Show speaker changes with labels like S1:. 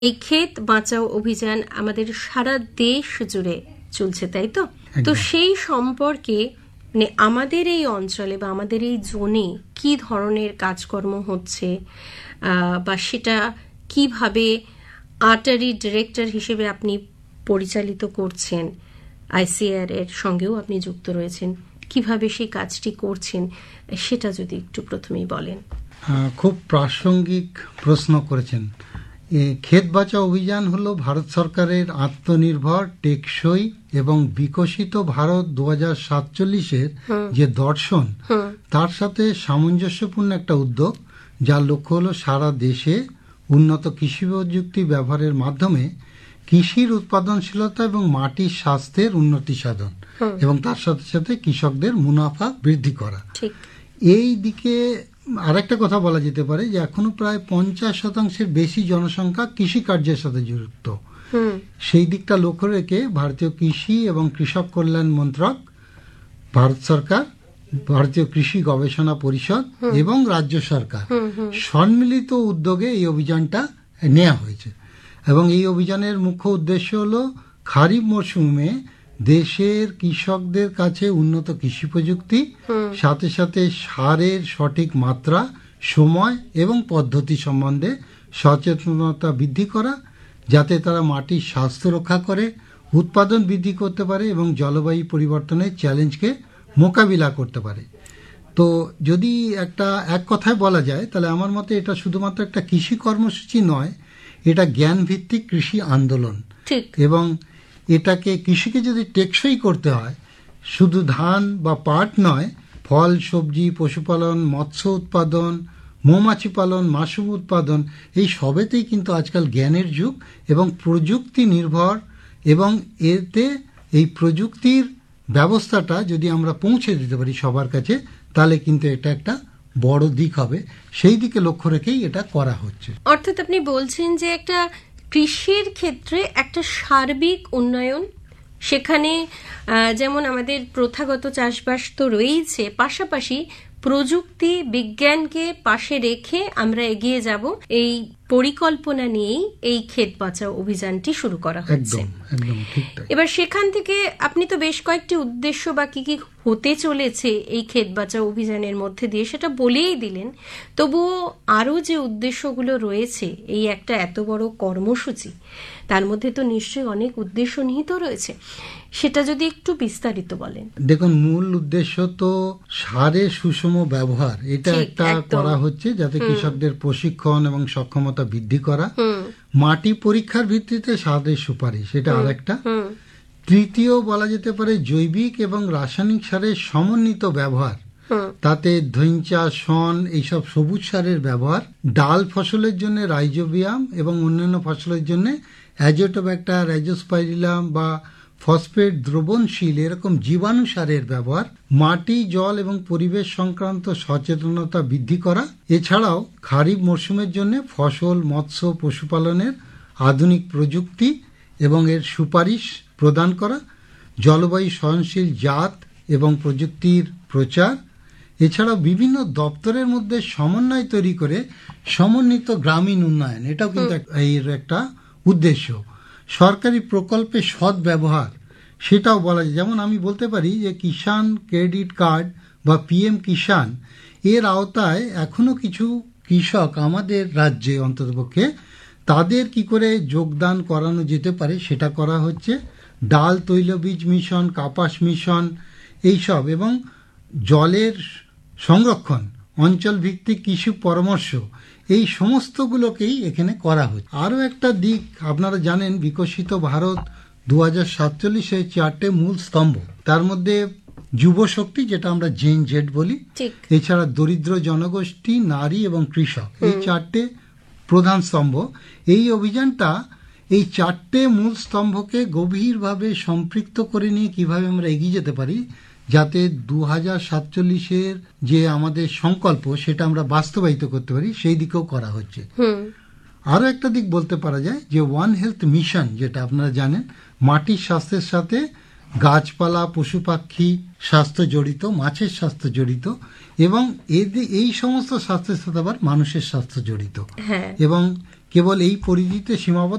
S1: এই ক্ষেত বাঁচাও অভিযান আমাদের সারা দেশ জুড়ে চলছে, তাই তো? তো সেই সম্পর্কে মানে আমাদের এই অঞ্চলে বা আমাদের এই জোনে কি ধরনের কাজকর্ম হচ্ছে বা সেটা কিভাবে আর্টারি ডিরেক্টর হিসেবে আপনি পরিচালিত করছেন, আইসিআর এর সঙ্গেও আপনি যুক্ত রয়েছেন, কিভাবে সেই কাজটি করছেন সেটা যদি একটু প্রথমেই বলেন।
S2: খুব প্রাসঙ্গিক প্রশ্ন করেছেন। ক্ষেত বাঁচাও অভিযান হলো ভারত সরকারের আত্মনির্ভর, টেকসই এবং বিকশিত ভারত 2047-এর যে দর্শন, তার সাথে সামঞ্জস্যপূর্ণ একটা উদ্যোগ, যার লক্ষ্য হলো সারা দেশে উন্নত কৃষি প্রযুক্তি ব্যবহারের মাধ্যমে কৃষির উৎপাদনশীলতা এবং মাটির স্বাস্থ্যের উন্নতি সাধন এবং তার সাথে সাথে কৃষকদের মুনাফা বৃদ্ধি করা। এই দিকে আরেকটা কথা বলা যেতে পারে যে এখনো প্রায় 50% বেশি জনসংখ্যা কৃষিকার্যের সাথে যুক্ত। সেই দিকটা লক্ষ্য রেখে ভারতীয় কৃষি এবং কৃষক কল্যাণ মন্ত্রক, ভারত সরকার, ভারতীয় কৃষি গবেষণা পরিষদ এবং রাজ্য সরকার সম্মিলিত উদ্যোগে এই অভিযানটা নেওয়া হয়েছে। এবং এই অভিযানের মুখ্য উদ্দেশ্য হলো খারিফ মরশুমে দেশের কৃষকদের কাছে উন্নত কৃষি প্রযুক্তি, সাথে সাথে সারের সঠিক মাত্রা, সময় এবং পদ্ধতি সম্বন্ধে সচেতনতা বৃদ্ধি করা, যাতে তারা মাটির স্বাস্থ্য রক্ষা করে, উৎপাদন বৃদ্ধি করতে পারে এবং জলবায়ু পরিবর্তনের চ্যালেঞ্জকে মোকাবিলা করতে পারে। তো যদি এক কথায় বলা যায়, তাহলে আমার মতে এটা শুধুমাত্র একটা কৃষি কর্মসূচি নয়, এটা জ্ঞানভিত্তিক কৃষি আন্দোলন। এবং এটাকে কৃষিকে যদি টেকসই করতে হয়, শুধু ধান বা পাট নয়, ফল, সবজি, পশুপালন, মৎস্য উৎপাদন, মৌমাছি পালন, মাশরুম উৎপাদন, এই সবেতেই কিন্তু আজকাল জ্ঞানের যুগ এবং প্রযুক্তি নির্ভর। এবং এতে এই প্রযুক্তির ব্যবস্থাটা যদি আমরা পৌঁছে দিতে পারি সবার কাছে, তাহলে কিন্তু এটা একটা বড় দিক হবে। সেই দিকে লক্ষ্য রেখেই এটা করা হচ্ছে।
S1: অর্থাৎ আপনি বলছেন যে একটা কৃষির ক্ষেত্রে একটা সার্বিক উন্নয়ন, সেখানে যেমন আমাদের প্রথাগত চাষবাস তো রয়েছে, পাশাপাশি প্রযুক্তি বিজ্ঞানকে পাশে রেখে আমরা এগিয়ে যাব, এই পরিকল্পনা নিয়েই এই ক্ষেত বাঁচাও অভিযানটি শুরু করা হচ্ছে। এবার সেখান থেকে আপনি তো বেশ কয়েকটি উদ্দেশ্য বা কি কি হতে চলেছে এই ক্ষেত বাঁচাও অভিযানের মধ্যে দিয়ে সেটা বলেই দিলেন, তবুও আরো যে উদ্দেশ্যগুলো রয়েছে এই একটা এত বড় কর্মসূচি, তার মধ্যে তো নিশ্চয়ই অনেক উদ্দেশ্য নিহিত রয়েছে, সেটা যদি একটু বিস্তারিত বলেন।
S2: দেখুন, মূল উদ্দেশ্য তো সারের সুষম ব্যবহার, এটা একটা করা হচ্ছে যাতে কৃষকদের প্রশিক্ষণ এবং সক্ষমতা বৃদ্ধি করা, মাটি পরীক্ষার ভিত্তিতে সারের সুপারিশ, এটা আরেকটা। তৃতীয় বলা যেতে পারে জৈবিক এবং রাসায়নিক সারের সমন্বিত ব্যবহার, তাতে ধৈঞ্চা, শন, এইসব সবুজ সারের ব্যবহার, ডাল ফসলের জন্য রাইজোবিয়াম এবং অন্যান্য ফসলের জন্য অ্যাজোটোব্যাক্টার, অ্যাজোস্পাইরিলাম বা ফসফেট দ্রবণশীল এরকম জীবাণু সারের ব্যবহার, মাটি, জল এবং পরিবেশ সংক্রান্ত সচেতনতা বৃদ্ধি করা, এছাড়াও খারিফ মরশুমের জন্য ফসল, মৎস্য, পশুপালনের আধুনিক প্রযুক্তি এবং এর সুপারিশ প্রদান করা, জলবায়ু সহনশীল জাত এবং প্রযুক্তির প্রচার, এছাড়াও বিভিন্ন দপ্তরের মধ্যে সমন্বয় তৈরি করে সমন্বিত গ্রামীণ উন্নয়ন, এটাও কিন্তু এর একটা উদ্দেশ্য। সরকারি প্রকল্পের সৎ ব্যবহার, সেটাও বলা যায়। যেমন আমি বলতে পারি যে কিষাণ ক্রেডিট কার্ড বা পিএম কিষাণ এর আওতায় এখনো কিছু কৃষক আমাদের রাজ্যে অন্ততপক্ষে তাদের কি করে যোগদান করানো যেতে পারে সেটা করা হচ্ছে। ডাল তৈলবীজ মিশন, কাপাস মিশন, এইসব, এবং জলের সংরক্ষণ, অঞ্চল ভিত্তিক কৃষি পরামর্শ, এই সমস্তগুলোকেই এখানে করা হচ্ছে। আরও একটা দিক আপনারা জানেন, বিকশিত ভারত 2047-এর 4টে মূল স্তম্ভ, তার মধ্যে যুব শক্তি, যেটা আমরা জেন জেড বলি, এছাড়া দরিদ্র জনগোষ্ঠী, নারী এবং কৃষক, এই 4টে প্রধান স্তম্ভ। এই অভিযানটা এই 4টে মূল স্তম্ভকে গভীরভাবে সম্পৃক্ত করে নিয়ে কিভাবে আমরা এগিয়ে যেতে পারি, যাতে 2047-এর যে আমাদের সংকল্প সেটা আমরা বাস্তবায়িত করতে পারি, সেই দিকেও করা হচ্ছে। আরো একটা দিক বলতে পারা যায় যে ওয়ান হেলথ মিশন, যেটা আপনারা জানেন, মাটির স্বাস্থ্যের সাথে গাছপালা, পশু পাখি স্বাস্থ্য জড়িত, মাছের স্বাস্থ্য জড়িত, এবং এই সমস্ত স্বাস্থ্যের সাথে আবার মানুষের স্বাস্থ্য জড়িত। এবং কেবল এই পরিধিতে সীমাবদ্ধ